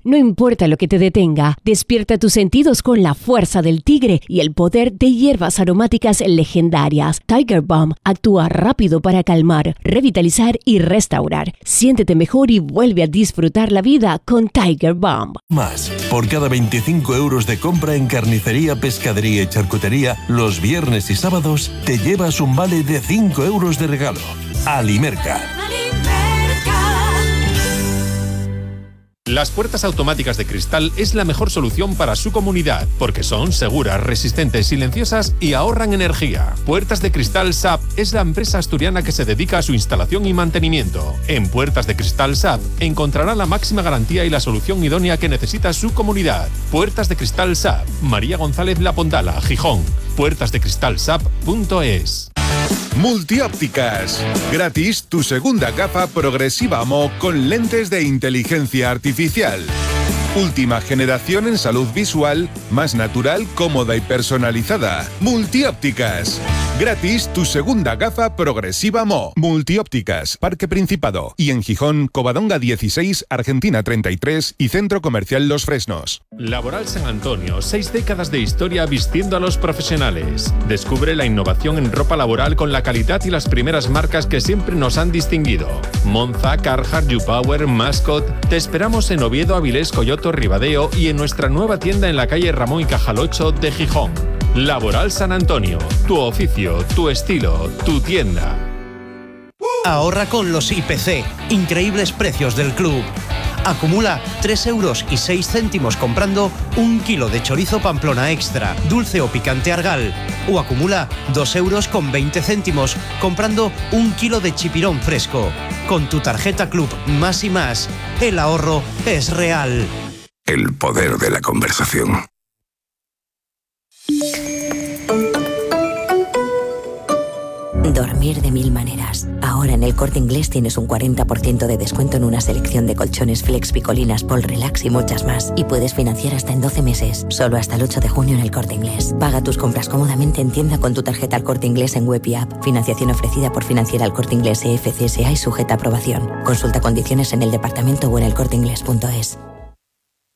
No importa lo que te detenga, despierta tus sentidos con la fuerza del tigre y el poder de hierbas aromáticas legendarias. Tiger Balm actúa rápido para calmar, revitalizar y restaurar. Siéntete mejor y vuelve a disfrutar la vida con Tiger Balm. Más, por cada 25 euros de compra en carnicería, pescadería y charcutería, los viernes y sábados te llevas un vale de 5 euros de regalo. Alimerca. Las puertas automáticas de Cristal es la mejor solución para su comunidad, porque son seguras, resistentes, silenciosas y ahorran energía. Puertas de Cristal SAP es la empresa asturiana que se dedica a su instalación y mantenimiento. En Puertas de Cristal SAP encontrará la máxima garantía y la solución idónea que necesita su comunidad. Puertas de Cristal SAP, María González La Pondala, Gijón. puertasdecristalsap.es. Multiópticas. Gratis tu segunda gafa progresiva Mo con lentes de inteligencia artificial. Última generación en salud visual, más natural, cómoda y personalizada. Multiópticas. Gratis tu segunda gafa progresiva Mo. Multiópticas, Parque Principado. Y en Gijón, Covadonga 16, Argentina 33 y Centro Comercial Los Fresnos. Laboral San Antonio, 6 décadas de historia vistiendo a los profesionales. Descubre la innovación en ropa laboral con la calidad y las primeras marcas que siempre nos han distinguido. Monza, Carhartt, YouPower, Mascot. Te esperamos en Oviedo, Avilés, Coyoto, Ribadeo y en nuestra nueva tienda en la calle Ramón y Cajal 8 de Gijón. Laboral San Antonio, tu oficio, tu estilo, tu tienda. Ahorra con los IPC, increíbles precios del club. Acumula 3,06 euros comprando 1 kilo de chorizo Pamplona Extra, dulce o picante Argal. O acumula 2,20 euros comprando 1 kilo de chipirón fresco. Con tu tarjeta Club Más y Más, el ahorro es real. El poder de la conversación. Dormir de mil maneras. Ahora en el Corte Inglés tienes un 40% de descuento en una selección de colchones Flex, Picolinas, Pol Relax y muchas más. Y puedes financiar hasta en 12 meses. Solo hasta el 8 de junio en el Corte Inglés. Paga tus compras cómodamente en tienda con tu tarjeta El Corte Inglés en web y app. Financiación ofrecida por Financiera El Corte Inglés EFCSA y sujeta a aprobación. Consulta condiciones en el departamento o en elcorteinglés.es.